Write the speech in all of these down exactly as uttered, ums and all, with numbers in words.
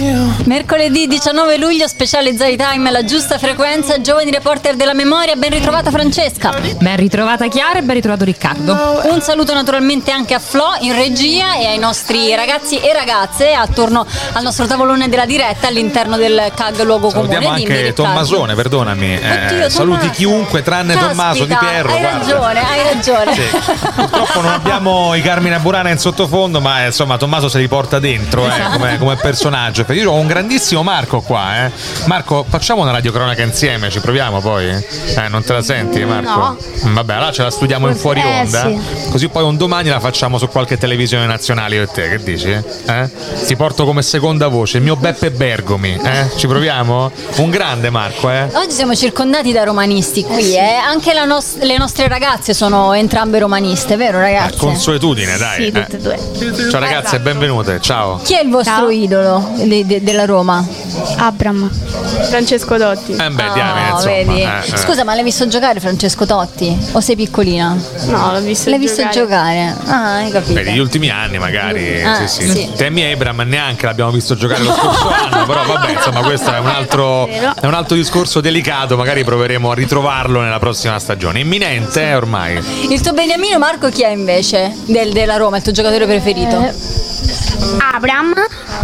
Mercoledì diciannove luglio, speciale Zoe Time, la giusta frequenza, giovani reporter della memoria. Ben ritrovata Francesca. Ben ritrovata Chiara e ben ritrovato Riccardo. Un saluto naturalmente anche a Flo in regia e ai nostri ragazzi e ragazze attorno al nostro tavolone della diretta all'interno del C A G Luogo Comune. Salutiamo anche Tommasone, perdonami. Oddio, eh, saluti Tommaso. Chiunque tranne Caspita, Tommaso Di Pierro. Hai guarda. ragione, hai ragione. Sì. Purtroppo non abbiamo i Carmine Burana in sottofondo, ma insomma Tommaso se li porta dentro eh, come, come personaggio. Io ho un grandissimo Marco qua, eh. Marco, facciamo una radiocronaca insieme, ci proviamo poi? Eh, non te la senti, Marco? No. Vabbè, allora ce la studiamo in fuori Eh, onda. sì. Così poi un domani la facciamo su qualche televisione nazionale io e te, che dici? Eh? Ti porto come seconda voce, il mio Beppe Bergomi, eh? Ci proviamo? Un grande Marco, eh? Oggi siamo circondati da romanisti qui, eh. Anche la nos- le nostre ragazze sono entrambe romaniste, vero ragazze? Consuetudine, dai. Sì, tutte e due. Eh. Ciao ragazze, benvenute, ciao. Chi è il vostro Ciao. idolo de- de- della Roma? Abram. Francesco Dotti. Eh beh, Oh, diamine, insomma. vedi. eh, eh. Scusa, ma l'hai visto giocare Francesco Totti? O sei piccolina? No, l'ho visto L'hai visto giocare? Ah, hai capito. Beh, negli ultimi anni magari, Ah, sì, sì. sì. Tammy Abraham neanche l'abbiamo visto giocare lo scorso anno, però vabbè, insomma, questo è un altro è un altro discorso delicato, magari proveremo a ritrovarlo nella prossima stagione. Imminente eh, ormai. Il tuo beniamino Marco chi è invece? Del- della Roma, il tuo giocatore preferito? Eh, Abram,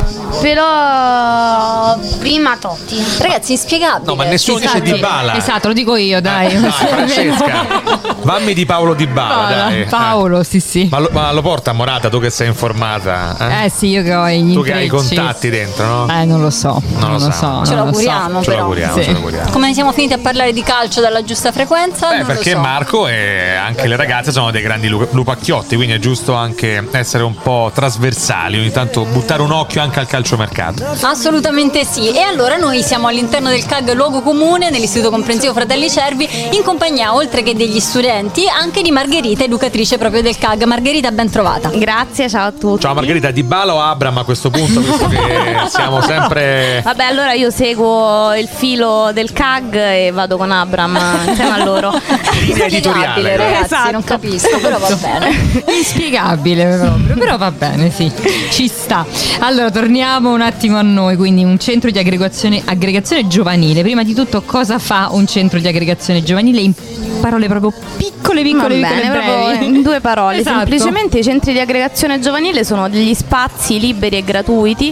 però prima Totti. Ragazzi, inspiegabile. No, ma nessuno dice Esatto. Dybala. Esatto, lo dico io, dai. Dai, Francesca. Vammi di Paolo Dybala, dai. Paolo, sì, sì. Ma lo, ma lo porta Morata, tu che sei informata? Eh? Eh sì, io che ho gli tu che hai i intrecci. contatti dentro, no? Eh, non lo so. Non lo lo sa. so. Ce non lo so. l'auguriamo, Ce lo però. auguriamo, Sì. ce lo auguriamo. Come siamo finiti a parlare di calcio dalla giusta frequenza? Beh, non perché lo so. Marco e anche le ragazze sono dei grandi lu- lupacchiotti, quindi è giusto anche essere un po' trasversali, ogni tanto buttare un occhio anche al calciomercato. Assolutamente sì. E allora noi siamo all'interno del C A G Luogo Comune, nell'Istituto Comprensivo Fratelli Cervi, in compagnia, oltre che degli studenti, anche di Margherita, educatrice proprio del C A G. Margherita, ben trovata. Grazie, ciao a tutti. Ciao Margherita, Dybala o Abram a questo punto, visto che siamo sempre... Vabbè, allora io seguo il filo del C A G e vado con Abram insieme a loro. Linea editoriale. Inspiegabile, ragazzi, Esatto. non capisco, però va bene. Inspiegabile proprio, però va bene, sì, ci sta. Allora torniamo un attimo a noi, quindi un centro di aggregazione, aggregazione giovanile. Prima di tutto, cosa fa un centro di aggregazione giovanile in parole proprio piccole, piccole, Va piccole, bene, proprio brevi? in due parole. Esatto. Semplicemente i centri di aggregazione giovanile sono degli spazi liberi e gratuiti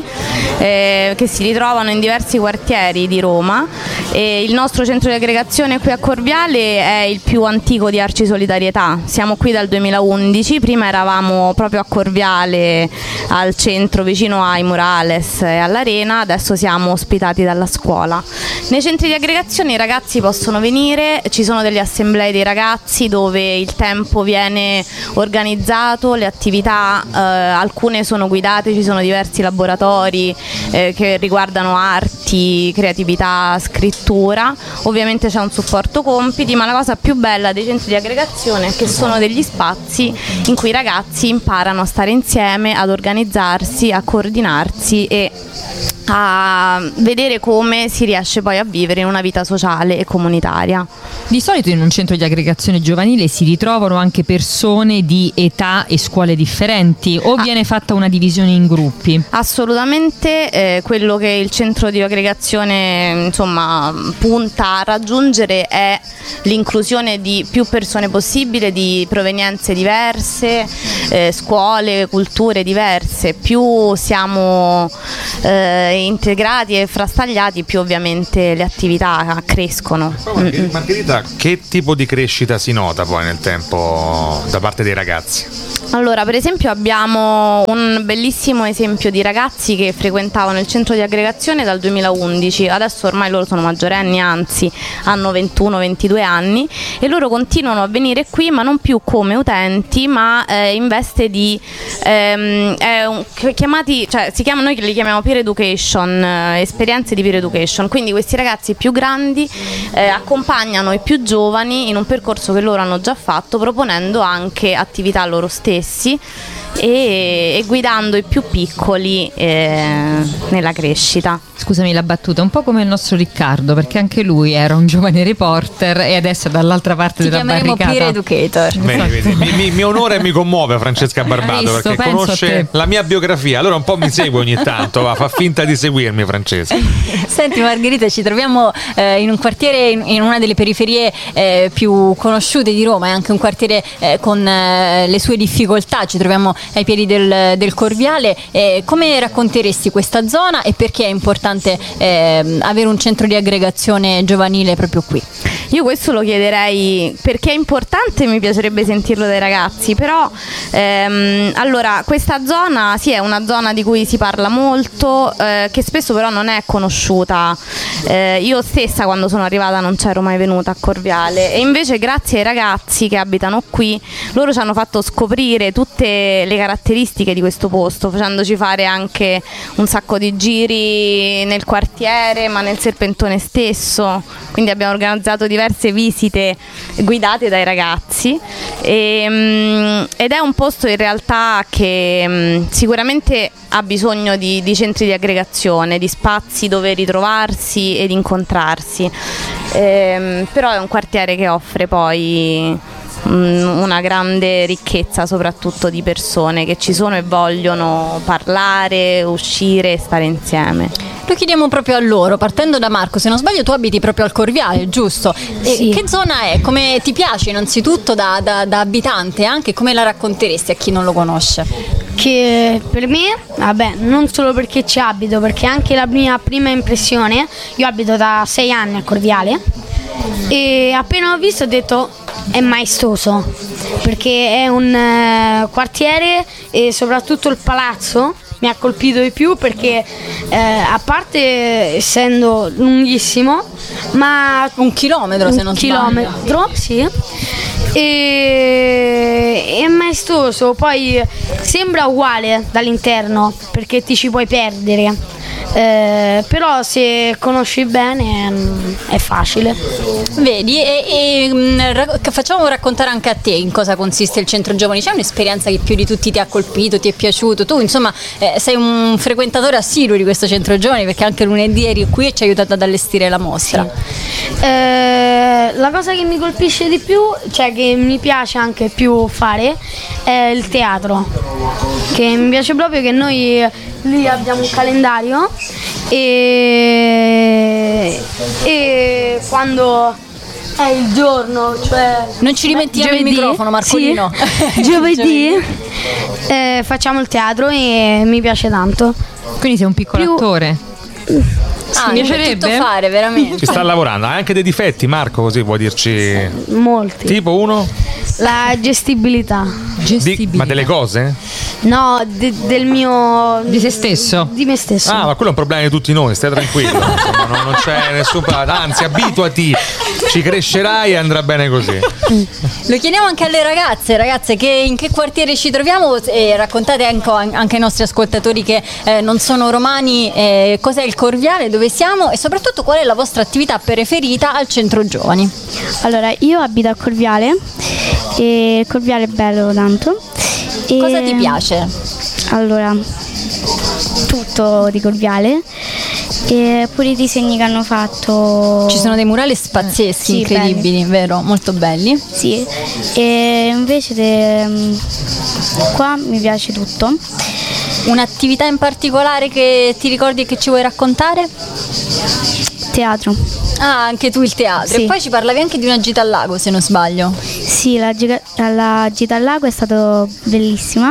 eh, che si ritrovano in diversi quartieri di Roma. E il nostro centro di aggregazione qui a Corviale è il più antico di Arci Solidarietà. Siamo qui dal duemilaundici, prima eravamo proprio a Corviale, al centro vicino ai Murales e all'Arena, adesso siamo ospitati dalla scuola. Nei centri di aggregazione i ragazzi possono venire, ci sono delle assemblee dei ragazzi dove il tempo viene organizzato, le attività eh, alcune sono guidate, ci sono diversi laboratori eh, che riguardano arti, creatività, scrittura, ovviamente c'è un supporto compiti, ma la cosa più bella dei centri di aggregazione è che sono degli spazi in cui i ragazzi imparano a stare insieme, ad organizzarsi, a coordinarsi e a vedere come si riesce poi a vivere in una vita sociale e comunitaria. Di solito in un centro di aggregazione giovanile si ritrovano anche persone di età e scuole differenti o Ah. viene fatta una divisione in gruppi? Assolutamente, eh, quello che il centro di aggregazione insomma punta a raggiungere è l'inclusione di più persone possibile, di provenienze diverse, eh, scuole, culture diverse. Più siamo eh, integrati e frastagliati, più ovviamente le attività crescono. Poi, Margherita, che tipo di crescita si nota poi nel tempo da parte dei ragazzi? Allora, per esempio abbiamo un bellissimo esempio di ragazzi che frequentavano il centro di aggregazione dal duemilaundici, adesso ormai loro sono maggiorenni, anzi hanno ventuno ventidue anni e loro continuano a venire qui, ma non più come utenti, ma eh, in veste di ehm, è un, chiamati, cioè si chiamano, noi li chiamiamo peer education, eh, esperienze di peer education, quindi questi ragazzi più grandi eh, accompagnano i più giovani in un percorso che loro hanno già fatto, proponendo anche attività loro stessi e, e guidando i più piccoli eh, nella crescita. Scusami la battuta, un po' come il nostro Riccardo, perché anche lui era un giovane reporter e adesso è dall'altra parte Ti della chiameremo barricata. peer educator. Vedi, vedi, mi, mi, mi onora e mi commuove Francesca Barbato, Hai visto? perché Penso a conosce te. la mia biografia, allora un po' mi segue ogni tanto, va, fa finta di seguirmi Francesca. Senti Margherita, ci troviamo eh, in un quartiere, in, in una delle periferie eh, più conosciute di Roma, è anche un quartiere eh, con eh, le sue difficoltà, ci troviamo ai piedi del, del Corviale. Eh, come racconteresti questa zona e perché è importante eh, avere un centro di aggregazione giovanile proprio qui? Io questo lo chiederei perché è importante, mi piacerebbe sentirlo dai ragazzi, però ehm, allora questa zona sì è una zona di cui si parla molto, eh, che spesso però non è conosciuta. Eh, io stessa quando sono arrivata non c'ero mai venuta a Corviale e invece grazie ai ragazzi che abitano qui, loro ci hanno fatto scoprire tutte le caratteristiche di questo posto, facendoci fare anche un sacco di giri nel quartiere ma nel Serpentone stesso, quindi abbiamo organizzato diverse visite guidate dai ragazzi e, um, ed è un posto in realtà che um, sicuramente ha bisogno di, di centri di aggregazione, di spazi dove ritrovarsi ed incontrarsi, ehm, però è un quartiere che offre poi um, una grande ricchezza soprattutto di persone che ci sono e vogliono parlare, uscire e stare insieme. Lo chiediamo proprio a loro, partendo da Marco, se non sbaglio tu abiti proprio al Corviale, giusto? E Sì. che zona è? Come ti piace innanzitutto da, da, da abitante, anche come la racconteresti a chi non lo conosce? Che per me, vabbè, non solo perché ci abito, perché anche la mia prima impressione, io abito da sei anni a Corviale e appena l'ho visto ho detto è maestoso, perché è un eh, quartiere e soprattutto il palazzo mi ha colpito di più perché eh, a parte essendo lunghissimo, ma Un chilometro se un non sbaglio. chilometro, sì, e è maestoso, poi sembra uguale dall'interno perché ti ci puoi perdere. Eh, però se conosci bene mm, è facile. Vedi, e, e mh, rac- facciamo raccontare anche a te in cosa consiste il centro giovani. C'è un'esperienza che più di tutti ti ha colpito, ti è piaciuto? Tu insomma eh, sei un frequentatore assiduo di questo centro giovani perché anche lunedì eri qui e ci hai aiutato ad allestire la mostra. Eh, la cosa che mi colpisce di più, cioè che mi piace anche più fare, è il teatro. Che mi piace proprio che noi lì abbiamo un calendario e, e quando è il giorno, cioè Non ci rimettiamo il giovedì, microfono, Marcolino. sì, giovedì eh, facciamo il teatro e mi piace tanto. Quindi sei un piccolo Più- attore. Ah, Mi mi piacerebbe? tutto fare, veramente. Ci sta lavorando, hai anche dei difetti Marco, così vuoi dirci Molti. tipo uno? La gestibilità. Di- ma delle cose? No, de- del mio Di se stesso. di me stesso. Ah, ma quello è un problema di tutti noi, stai tranquillo, insomma, non, non c'è nessun problema, anzi abituati, ci crescerai e andrà bene così. Lo chiediamo anche alle ragazze, ragazze, che in che quartiere ci troviamo e raccontate anche, anche ai nostri ascoltatori che eh, non sono romani eh, cos'è il Corviale, dove siamo e soprattutto qual è la vostra attività preferita al centro giovani. Allora, io abito a Corviale e Corviale è bello tanto. E Cosa ti piace? Allora, tutto di Corviale e pure i disegni che hanno fatto. Ci sono dei murales pazzeschi, Sì, incredibili, vero? Molto belli. Sì, e invece de- qua mi piace tutto. Un'attività in particolare che ti ricordi e che ci vuoi raccontare? Teatro. Ah, anche tu il teatro. Sì. E poi ci parlavi anche di una gita al lago, se non sbaglio. Sì, la, giga- la gita al lago è stata bellissima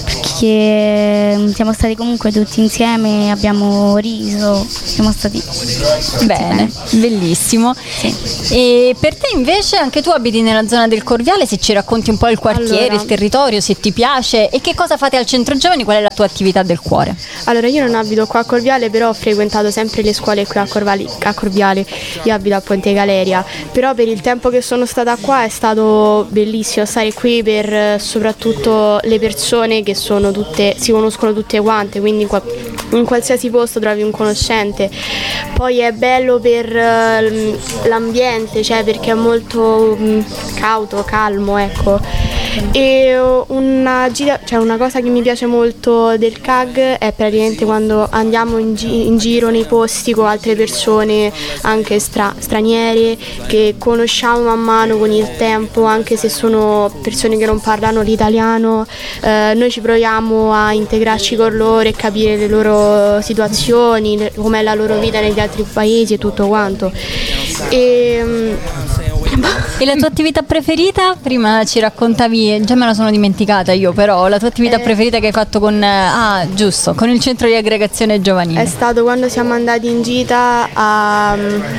perché siamo stati comunque tutti insieme, abbiamo riso, siamo stati Bene, bellissimo. E per te invece, anche tu abiti nella zona del Corviale, se ci racconti un po' il quartiere, Allora. il territorio, se ti piace e che cosa fate al centro giovani, qual è la tua attività del cuore? Allora, io non abito qua a Corviale, però ho frequentato sempre le scuole qui a, Corvali- a Corviale. Io abito a Ponte Galeria, però per il tempo che sono stata qua è stato bellissimo stare qui per eh, soprattutto le persone che sono tutte, si conoscono tutte quante, quindi in, qua- in qualsiasi posto trovi un conoscente. Poi è bello per eh, l'ambiente, cioè perché è molto mh, cauto, calmo, ecco. E una, gita, cioè una cosa che mi piace molto del C A G è praticamente quando andiamo in, gi- in giro nei posti con altre persone, anche stra- straniere, che conosciamo man mano con il tempo, anche se sono persone che non parlano l'italiano, eh, noi ci proviamo a integrarci con loro e capire le loro situazioni, le- com'è la loro vita negli altri paesi e tutto quanto. E, E la tua attività preferita? Prima ci raccontavi, già me la sono dimenticata io, però la tua attività Eh. preferita che hai fatto con, ah giusto, con il centro di aggregazione giovanile. è stato quando siamo andati in gita a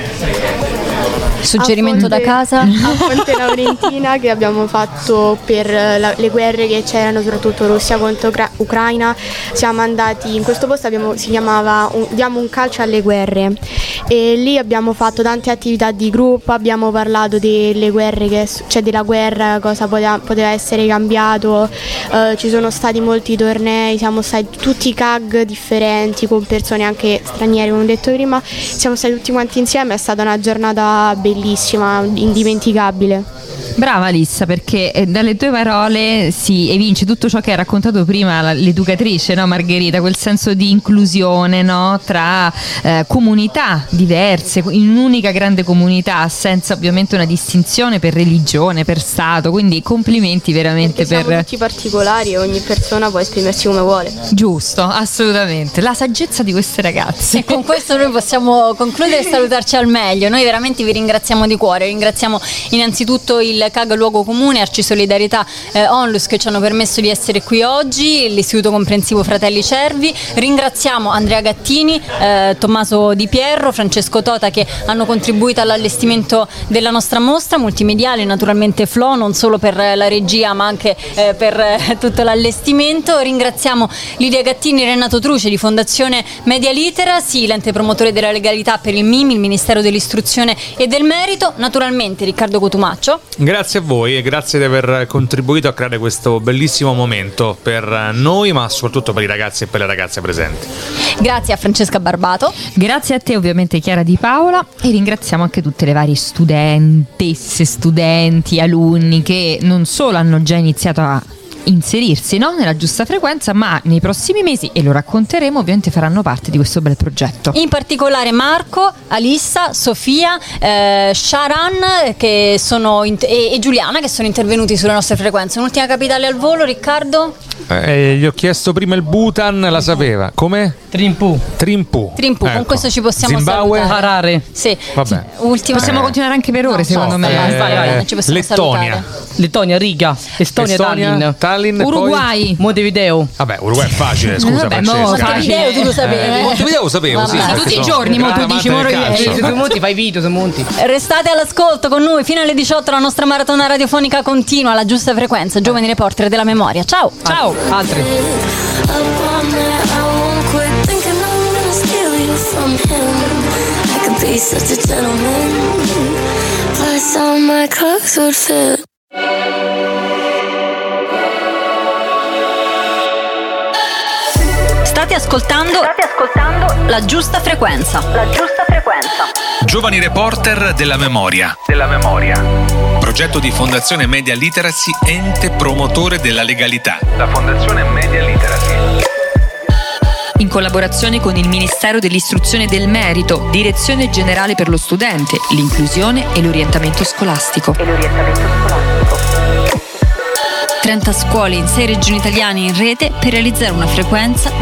Suggerimento a da Fonte- casa? a Fonte Laurentina, che abbiamo fatto per la- le guerre che c'erano, soprattutto Russia contro Ucra- Ucraina. Siamo andati in questo posto, abbiamo, si chiamava un, Diamo un calcio alle guerre, e lì abbiamo fatto tante attività di gruppo, abbiamo parlato delle guerre, che, cioè della guerra, cosa poteva, poteva essere cambiato, eh, ci sono stati molti tornei, siamo stati tutti C A G differenti con persone anche straniere, come ho detto prima, siamo stati tutti quanti insieme, è stata una giornata bellissima, indimenticabile. Brava Alissa, perché eh, dalle tue parole si evince tutto ciò che ha raccontato prima la- l'educatrice, no, Margherita, quel senso di inclusione, no, tra eh, comunità diverse, in un'unica grande comunità, senza ovviamente una distinzione per religione, per stato, quindi complimenti veramente Perché siamo per... tutti particolari e ogni persona può esprimersi come vuole. Giusto, assolutamente, la saggezza di queste ragazze. E con questo noi possiamo concludere e salutarci al meglio. Noi veramente vi ringraziamo di cuore, ringraziamo innanzitutto il C A G Luogo Comune, Arci Solidarietà, eh, Onlus, che ci hanno permesso di essere qui oggi, l'Istituto Comprensivo Fratelli Cervi, ringraziamo Andrea Gattini, eh, Tommaso Di Pierro, Francesco Tota, che hanno contribuito all'allestimento della nostra mostra multimediale, naturalmente Flo, non solo per la regia ma anche eh, per eh, tutto l'allestimento. Ringraziamo Lidia Gattini e Renato Truce di Fondazione Media Literacy, l'ente promotore della legalità per il M I M, il Ministero dell'Istruzione e del Merito, naturalmente Riccardo Cotumaccio. Grazie a voi e grazie di aver contribuito a creare questo bellissimo momento per noi, ma soprattutto per i ragazzi e per le ragazze presenti. Grazie a Francesca Barbato. Grazie a te ovviamente Chiara Di Paola, e ringraziamo anche tutte le varie studentesse, studenti, alunni che non solo hanno già iniziato a inserirsi, no, nella giusta frequenza, ma nei prossimi mesi, e lo racconteremo, ovviamente faranno parte di questo bel progetto. In particolare Marco, Alissa, Sofia, eh, Sharan che sono in- e, e Giuliana, che sono intervenuti sulle nostre frequenze. Un'ultima capitale al volo, Riccardo? Eh, gli ho chiesto prima il Bhutan, la sapeva. Come? Trimpu. Trimpu. Trimpu, con Ecco. questo ci possiamo Zimbabwe. salutare. Harare. Sì. Vabbè. Ultima. Possiamo continuare anche per ore, No, secondo so, me. vai, vai, vai, Eh, non ci possiamo Lettonia. salutare. Lettonia, Riga. Estonia, Estonia, Tallinn. Tallinn, poi- Uruguay. Montevideo. Vabbè, Uruguay è facile, scusa, Vabbè, Francesco. mo- Montevideo, tu lo sapevi? Eh, Montevideo lo sapevo, sì. Vabbè. perché Tutti i sono giorni, mo, tu grande dici, amante del mo, calcio. Eh, se tu monti, fai video, se monti. Restate all'ascolto con noi fino alle diciotto, la nostra maratona radiofonica continua alla giusta frequenza. Giovani reporter della memoria. Ciao. Ciao. Altri. Up on that, I won't quit thinking I'm gonna steal you from him. I could be such a gentleman. Plus all my clothes would fit. State ascoltando, State ascoltando la giusta frequenza. La giusta frequenza. Giovani reporter della memoria. Della memoria. Progetto di Fondazione Media Literacy, ente promotore della legalità. La Fondazione Media Literacy. In collaborazione con il Ministero dell'Istruzione e del Merito, Direzione Generale per lo Studente, l'Inclusione e l'Orientamento Scolastico. E l'orientamento scolastico. trenta scuole in sei regioni italiane in rete per realizzare una frequenza